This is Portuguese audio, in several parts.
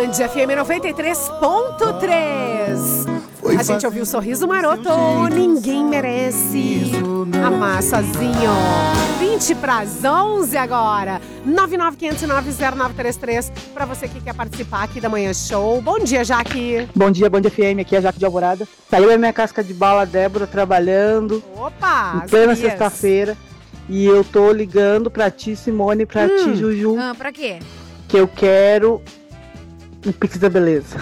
Band FM 93.3. A gente ouviu o Sorriso Maroto, Ninguém Merece Amar Sozinho. 20 para as 11 agora. 995090933 para você que quer participar aqui da Manhã Show. Bom dia, Jaque. Bom dia, Band FM, aqui é a Jaque de Alvorada. Saiu a minha casca de bala, Débora, trabalhando. Opa! Em plena sexta-feira. E eu tô ligando pra ti, Simone, pra ti, Juju. Pra quê? Que eu quero um Pix da Beleza.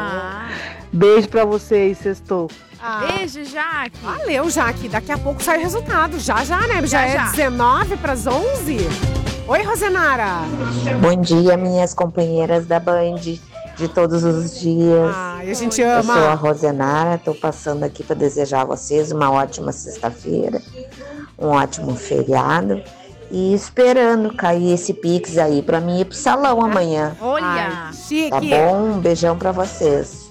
Beijo pra vocês, sextou. Beijo, Jaque. Valeu, Jaque. Daqui a pouco sai o resultado. Já, né? Já é 19 para as 11. Oi, Rosenara. Bom dia, minhas companheiras da Band de todos os dias. A gente ama. Eu sou a Rosenara, tô passando aqui para desejar a vocês uma ótima sexta-feira, um ótimo feriado e esperando cair esse Pix aí para mim ir pro salão amanhã. Olha, chique. Tá bom? Um beijão para vocês.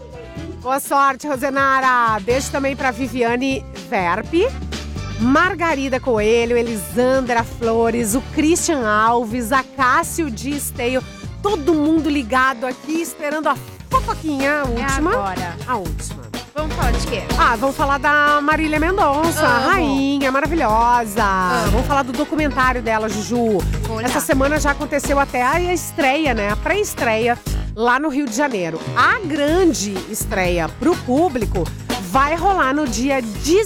Boa sorte, Rosenara. Beijo também pra Viviane Verpe, Margarida Coelho, Elisandra Flores, o Christian Alves, a Cássio de Esteio. Todo mundo ligado aqui, esperando a fofoquinha, a última. Agora. A última. Vamos falar de quê? Vamos falar da Marília Mendonça, a rainha maravilhosa. Vamos falar do documentário dela, Juju. Essa semana já aconteceu até a estreia, né? A pré-estreia lá no Rio de Janeiro. A grande estreia pro público vai rolar no dia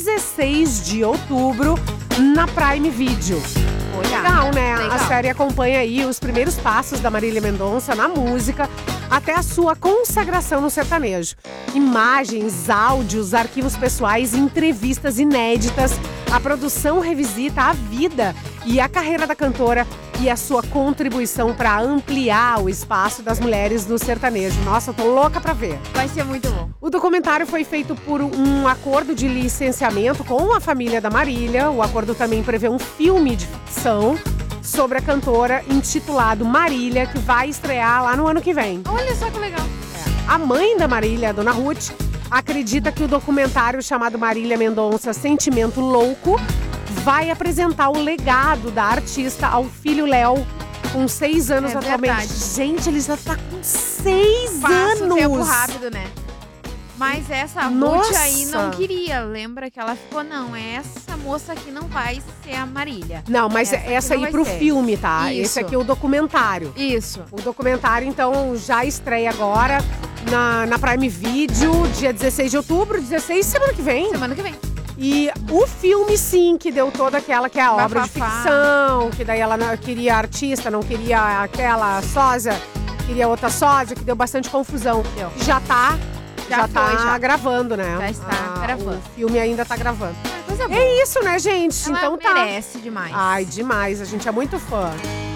16 de outubro na Prime Video. Legal, né? Legal. A série acompanha aí os primeiros passos da Marília Mendonça na música até a sua consagração no sertanejo. Imagens, áudios, arquivos pessoais, entrevistas inéditas. A produção revisita a vida e a carreira da cantora e a sua contribuição para ampliar o espaço das mulheres no sertanejo. Nossa, eu tô louca pra ver. Vai ser muito bom. O documentário foi feito por um acordo de licenciamento com a família da Marília. O acordo também prevê um filme de ficção sobre a cantora intitulado Marília, que vai estrear lá no ano que vem. Olha só que legal. A mãe da Marília, a dona Ruth, acredita que o documentário chamado Marília Mendonça Sentimento Louco vai apresentar o legado da artista ao filho Léo, com 6 anos atualmente. Verdade. Gente, ele já tá com 6 Passa anos. o tempo rápido, né? Mas essa Ruth aí não queria. Lembra que ela ficou, não, essa moça aqui não vai ser a Marília. Não, mas essa aí pro filme, tá? Isso. Esse aqui é o documentário. Isso. O documentário, então, já estreia agora na Prime Video, dia 16 de outubro, 16, semana que vem. Semana que vem. E o filme, sim, que deu toda aquela que é a obra de Bafafá. ficção, que daí ela não queria artista, não queria aquela sósia, queria outra sósia, que deu bastante confusão. Já tá gravando, né? Já está gravando. O filme ainda tá gravando. Coisa boa. É isso, né, gente? Ela então tá. merece demais. Ai, demais. A gente é muito fã.